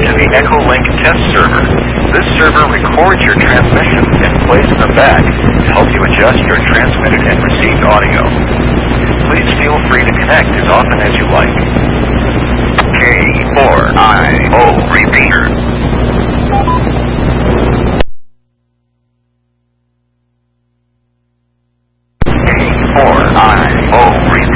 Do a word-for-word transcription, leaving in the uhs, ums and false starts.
to the Echolink test server. This server records your transmissions and plays them back to help you adjust your transmitted and received audio. Please feel free to connect as often as you like. K four I O repeater. K four I O repeater.